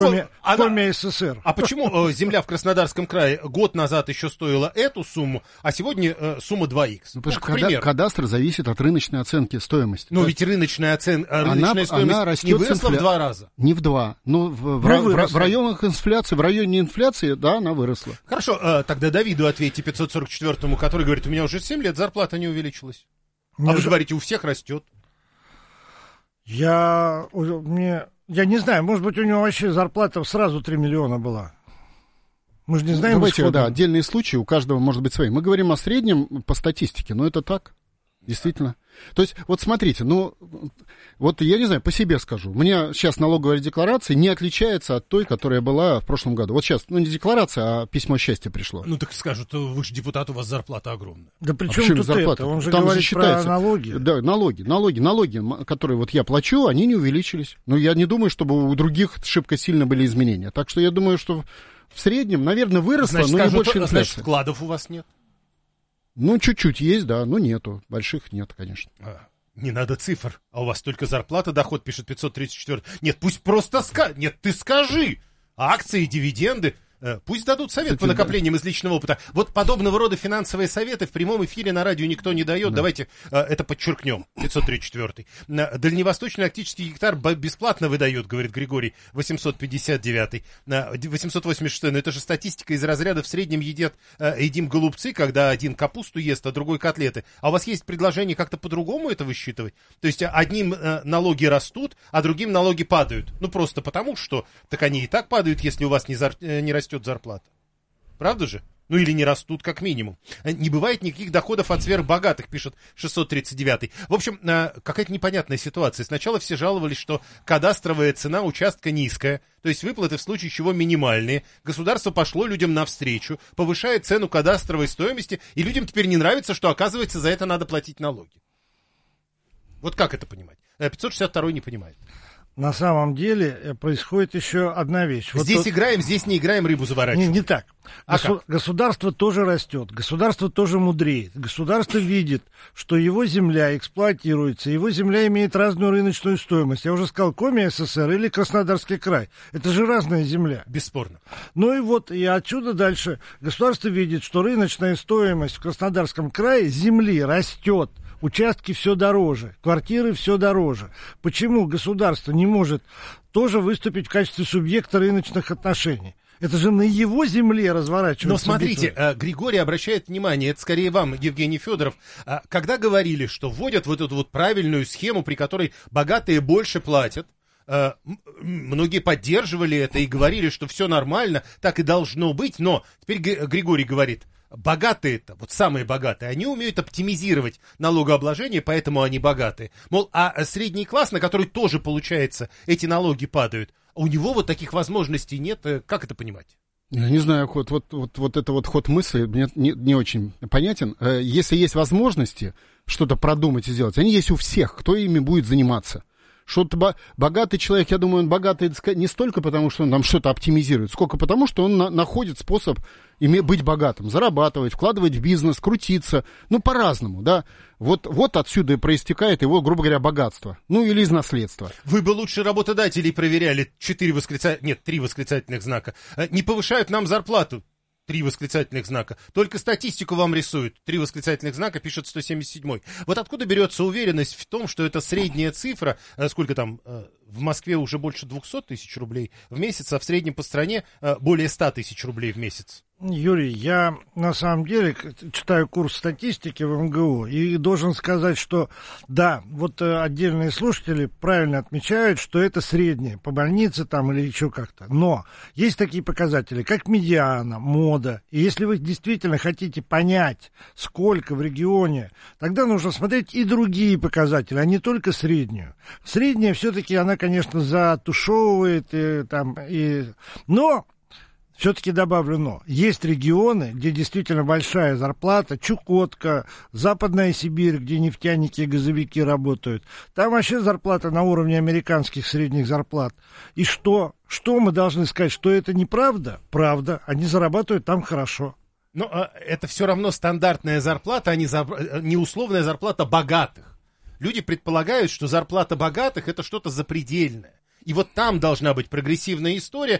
Коми СССР. А почему земля в Краснодарском крае год назад еще стоила эту сумму, а сегодня сумма 2х? Ну, потому что кадастр зависит от рыночной оценки стоимости. Но ведь рыночная стоимость не выросла в 2 раза. Не в 2, но в районах инфляции, в районе инфляции, да, она выросла. Хорошо, тогда Давиду ответьте, 544-му, который говорит, у меня уже 7 лет зарплата не увеличилась. А вы говорите, у всех растет. Я не знаю, может быть, у него вообще зарплата сразу 3 миллиона была. Мы же не знаем. Давайте, да, отдельные случаи, у каждого может быть свои. Мы говорим о среднем по статистике, но это так, действительно. То есть, вот смотрите, вот я не знаю, по себе скажу. У меня сейчас налоговая декларация не отличается от той, которая была в прошлом году. Вот сейчас, не декларация, а письмо счастья пришло. Ну так скажут, вы же депутат, у вас зарплата огромная. Да при чем тут зарплата? Он же там говорит про налоги. Да, налоги, которые вот я плачу, они не увеличились. Но я не думаю, чтобы у других шибко сильно были изменения. Так что я думаю, что в среднем, наверное, выросло, но не больше инфляции. Значит, вкладов у вас нет? Чуть-чуть есть, да, но нету. Больших нет, конечно. Не надо цифр. А у вас только зарплата, доход, пишет 534. Нет, пусть просто Нет, ты скажи. Акции, дивиденды. Пусть дадут совет по накоплениям из личного опыта. Вот подобного рода финансовые советы в прямом эфире на радио никто не дает. Да. Давайте это подчеркнем. 534. Дальневосточный арктический гектар бесплатно выдают, говорит Григорий. 859. 886. Но это же статистика из разряда в среднем едим голубцы, когда один капусту ест, а другой котлеты. А у вас есть предложение как-то по-другому это высчитывать? То есть одним налоги растут, а другим налоги падают. Просто потому, что так они и так падают, если у вас не растет зарплата. Правда же? Или не растут, как минимум. Не бывает никаких доходов от сверхбогатых, пишет 639. В общем, какая-то непонятная ситуация. Сначала все жаловались, что кадастровая цена участка низкая, то есть выплаты в случае чего минимальные. Государство пошло людям навстречу, повышает цену кадастровой стоимости, и людям теперь не нравится, что, оказывается, за это надо платить налоги. Вот как это понимать? 562 не понимает. На самом происходит еще одна вещь. Здесь играем, здесь не играем, рыбу заворачиваем. Не так. Государство тоже растет, государство тоже мудреет. Государство видит, что его земля эксплуатируется, его земля имеет разную рыночную стоимость. Я уже сказал, Коми СССР или Краснодарский край. Это же разная земля. Бесспорно. И отсюда дальше государство видит, что рыночная стоимость в Краснодарском крае земли растет. Участки все дороже, квартиры все дороже. Почему государство не может тоже выступить в качестве субъекта рыночных отношений? Это же на его земле разворачивается. Но смотрите, Григорий обращает внимание, это скорее вам, Евгений Федоров, когда говорили, что вводят вот эту вот правильную схему, при которой богатые больше платят, многие поддерживали это и говорили, что все нормально, так и должно быть, но теперь Григорий говорит, богатые-то, вот самые богатые, они умеют оптимизировать налогообложение, поэтому они богатые. Мол, а средний класс, на который тоже, получается, эти налоги падают, у него вот таких возможностей нет. Как это понимать? Я не знаю, вот это вот ход мысли мне не очень понятен. Если есть возможности что-то продумать и сделать, они есть у всех, кто ими будет заниматься. Что-то богатый человек, я думаю, он богатый не столько потому, что он там что-то оптимизирует, сколько потому, что он находит способ быть богатым, зарабатывать, вкладывать в бизнес, крутиться, по-разному, да. Вот отсюда и проистекает его, грубо говоря, богатство, или из наследства. Вы бы лучше работодателей проверяли, 3 восклицательных знака, не повышают нам зарплату. 3 восклицательных знака. Только статистику вам рисуют. 3 восклицательных знака, пишет 177-й. Вот откуда берется уверенность в том, что это средняя цифра, сколько там, в Москве уже больше 200 тысяч рублей в месяц, а в среднем по стране более 100 тысяч рублей в месяц? Юрий, я на самом деле читаю курс статистики в МГУ и должен сказать, что да, вот отдельные слушатели правильно отмечают, что это среднее по больнице там или еще как-то. Но есть такие показатели, как медиана, мода. И если вы действительно хотите понять, сколько в регионе, тогда нужно смотреть и другие показатели, а не только среднюю. Средняя все-таки она, конечно, затушевывает, но... Все-таки добавлю, но есть регионы, где действительно большая зарплата, Чукотка, Западная Сибирь, где нефтяники и газовики работают. Там вообще зарплата на уровне американских средних зарплат. И что? Что мы должны сказать, что это неправда? Правда, они зарабатывают там хорошо. Но это все равно стандартная зарплата, а не условная зарплата богатых. Люди предполагают, что зарплата богатых — это что-то запредельное. И вот там должна быть прогрессивная история,